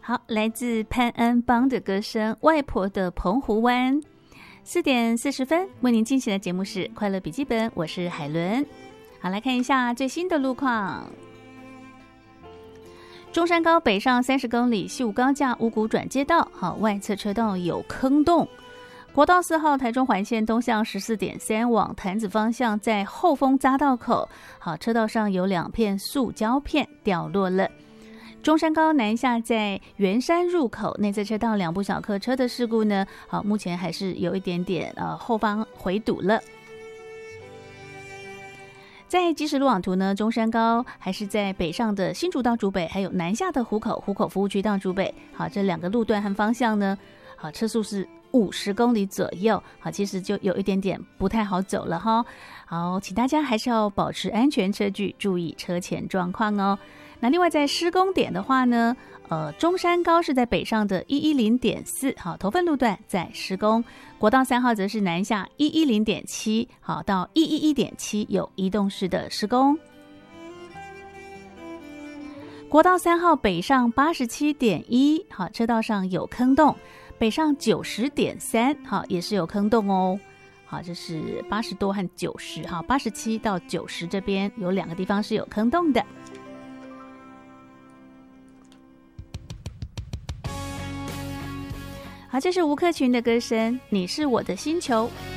好，来自潘安邦的歌声《外婆的澎湖湾》。4点40分，为您进行的节目是快乐笔记本，我是海伦。好，来看一下最新的路况。中山高北上30公里，西武高架五股转接道，好，外侧车道有坑洞。国道4号台中环线东向14.3往潭子方向，在后丰匝道口，好，车道上有2片塑胶片掉落了。中山高南下在圆山入口内侧车道2部小客车的事故呢，好，目前还是有一点点后方回堵了。在即时路网图呢，中山高还是在北上的新竹到竹北，还有南下的湖口服务区到竹北，好，这2个路段和方向呢，好，车速是50公里左右，好，其实就有一点点不太好走了哈。好，请大家还是要保持安全车距，注意车前状况哦。那另外在施工点的话呢，中山高是在北上的110.4，好，头份路段在施工。国道3号则是南下110.7，好，到111.7有移动式的施工。国道3号北上87.1，好，车道上有坑洞。北上90.3，好，也是有坑洞哦。好，这是80多和90，好，87到90这边有2个地方是有坑洞的。好，这是吴克群的歌声《你是我的星球》。